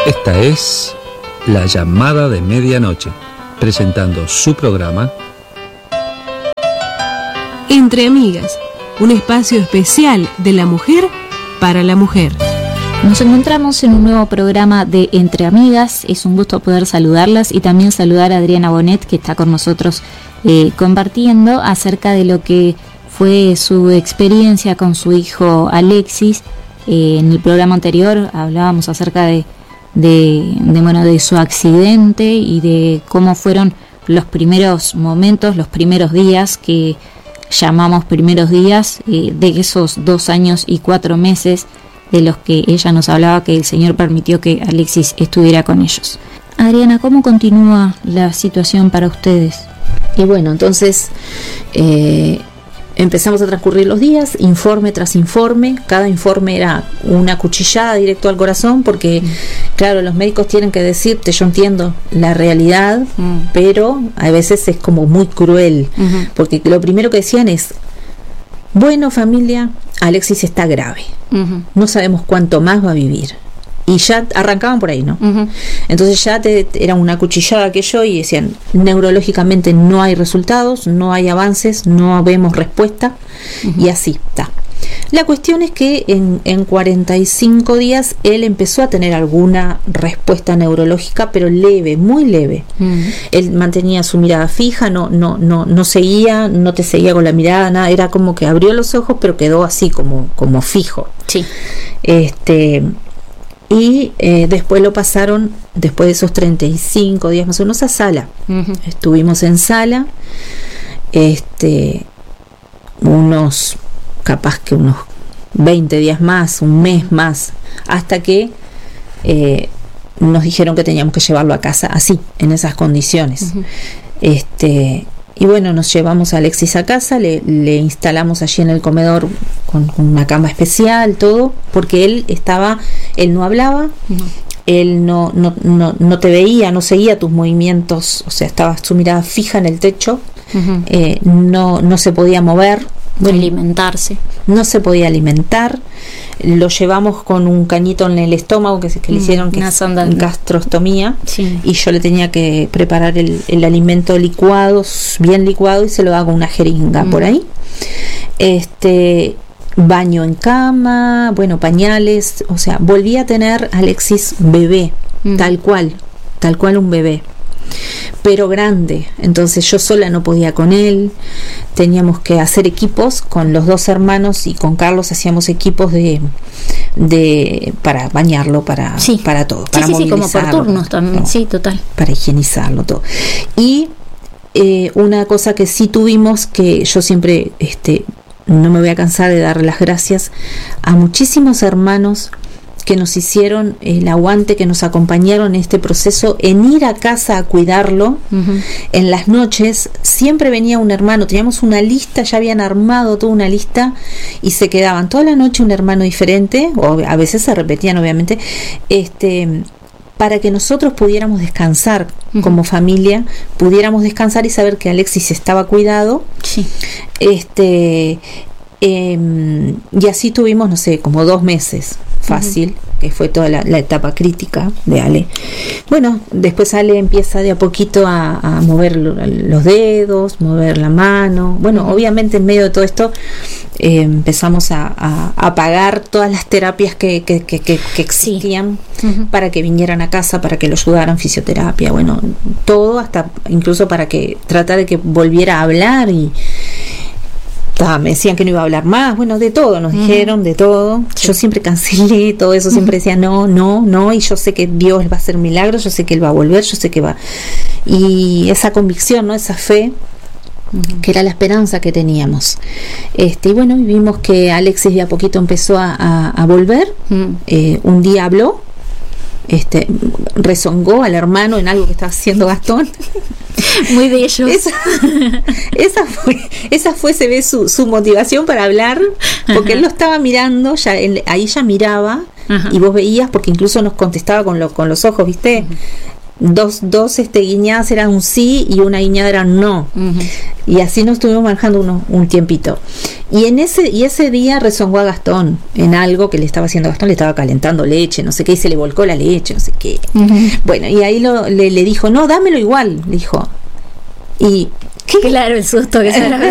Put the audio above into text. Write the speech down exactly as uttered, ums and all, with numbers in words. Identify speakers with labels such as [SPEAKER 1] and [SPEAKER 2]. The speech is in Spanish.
[SPEAKER 1] Esta es La Llamada de Medianoche, presentando su programa
[SPEAKER 2] Entre Amigas, un espacio especial de la mujer para la mujer.
[SPEAKER 3] Nos encontramos en un nuevo programa de Entre Amigas. Es un gusto poder saludarlas y también saludar a Adriana Bonet, que está con nosotros eh, compartiendo acerca de lo que fue su experiencia con su hijo Alexis. Eh, en el programa anterior hablábamos acerca de, de, de, bueno, de su accidente y de cómo fueron los primeros momentos, los primeros días que llamamos primeros días eh, de esos dos años y cuatro meses de los que ella nos hablaba, que el Señor permitió que Alexis estuviera con ellos. Adriana, ¿cómo continúa la situación para ustedes?
[SPEAKER 4] Y bueno, entonces eh, empezamos a transcurrir los días, informe tras informe. Cada informe era una cuchillada directo al corazón, porque, mm. claro, los médicos tienen que decirte, yo entiendo la realidad, mm. pero a veces es como muy cruel, mm-hmm. porque lo primero que decían es: bueno, familia, Alexis está grave, uh-huh. no sabemos cuánto más va a vivir. Y ya arrancaban por ahí, ¿no? Uh-huh. Entonces ya te, te, era una cuchillada aquello, y decían, neurológicamente no hay resultados, no hay avances, no vemos respuesta, uh-huh. y así está. La cuestión es que en, en cuarenta y cinco días él empezó a tener alguna respuesta neurológica, pero leve, muy leve. Mm. Él mantenía su mirada fija, no, no, no, no seguía, no te seguía con la mirada, nada, era como que abrió los ojos, pero quedó así como, como fijo.
[SPEAKER 3] Sí.
[SPEAKER 4] Este, y eh, después lo pasaron, después de esos treinta y cinco días más o menos, a sala. Mm-hmm. Estuvimos en sala, este, unos capaz que unos veinte días más, un mes más, hasta que eh, nos dijeron que teníamos que llevarlo a casa así, en esas condiciones. Uh-huh. Este, y bueno, nos llevamos a Alexis a casa, le, le instalamos allí en el comedor con, con una cama especial, todo, porque él estaba, él no hablaba, uh-huh. él no, no, no, no te veía, no seguía tus movimientos, o sea, estaba su mirada fija en el techo, uh-huh. eh, no, no se podía mover.
[SPEAKER 3] Bueno, alimentarse.
[SPEAKER 4] No se podía alimentar. Lo llevamos con un cañito en el estómago que, que le hicieron, que
[SPEAKER 3] una
[SPEAKER 4] es
[SPEAKER 3] sonda,
[SPEAKER 4] gastrostomía.
[SPEAKER 3] Sí.
[SPEAKER 4] Y yo le tenía que preparar el, el alimento licuado, bien licuado, y se lo hago una jeringa mm. por ahí. Este, baño en cama, bueno, pañales. O sea, volví a tener Alexis bebé, mm. tal cual, tal cual un bebé, pero grande. Entonces yo sola no podía con él, teníamos que hacer equipos con los dos hermanos, y con Carlos hacíamos equipos de, de para bañarlo, para,
[SPEAKER 3] sí.
[SPEAKER 4] para todo,
[SPEAKER 3] sí,
[SPEAKER 4] para
[SPEAKER 3] sí,
[SPEAKER 4] movilizarlo,
[SPEAKER 3] sí, como por turnos también,
[SPEAKER 4] no,
[SPEAKER 3] sí, total,
[SPEAKER 4] para higienizarlo todo. Y eh, una cosa que sí tuvimos, que yo siempre este, no me voy a cansar de dar las gracias a muchísimos hermanos que nos hicieron el aguante, que nos acompañaron en este proceso, en ir a casa a cuidarlo. Uh-huh. En las noches siempre venía un hermano, teníamos una lista, ya habían armado toda una lista, y se quedaban toda la noche un hermano diferente, o a veces se repetían obviamente, este, para que nosotros pudiéramos descansar, uh-huh. como familia, pudiéramos descansar y saber que Alexis estaba cuidado.
[SPEAKER 3] Sí.
[SPEAKER 4] Este, eh, y así tuvimos, no sé, como dos meses. Fácil, uh-huh. que fue toda la, la etapa crítica de Ale. Bueno, después Ale empieza de a poquito a, a mover los dedos, mover la mano. Bueno, uh-huh. obviamente en medio de todo esto eh, empezamos a, a, a pagar todas las terapias que, que, que, que, que existían, sí. uh-huh. para que vinieran a casa, para que lo ayudaran, fisioterapia, bueno, todo, hasta incluso para que tratar de que volviera a hablar. Y Ah, me decían que no iba a hablar más, bueno, de todo nos uh-huh. dijeron, de todo. Sí. Yo siempre cancelé todo eso, siempre decía no, no, no, y yo sé que Dios va a hacer milagros, yo sé que Él va a volver, yo sé que va. Y esa convicción, ¿no? Esa fe, uh-huh. que era la esperanza que teníamos. Este, y bueno, vimos que Alexis de a poquito empezó a, a, a volver. Uh-huh. Eh, un día habló, este, rezongó al hermano en algo que estaba haciendo Gastón.
[SPEAKER 3] Muy de ellos. Esa,
[SPEAKER 4] esa fue, esa fue, se ve su, su motivación para hablar, porque Ajá. él lo estaba mirando, ya él, ahí ya miraba, Ajá. y vos veías, porque incluso nos contestaba con, lo, con los ojos, ¿viste? Ajá. Dos, dos este, guiñadas eran un sí y una guiñada era un no. Uh-huh. Y así nos estuvimos manejando uno, un tiempito. Y en ese y ese día rezongó a Gastón en algo que le estaba haciendo Gastón, le estaba calentando leche, no sé qué, y se le volcó la leche, no sé qué. Uh-huh. Bueno, y ahí lo, le, le dijo, no, dámelo igual, le dijo. Y
[SPEAKER 3] ¿qué? Claro, el susto que se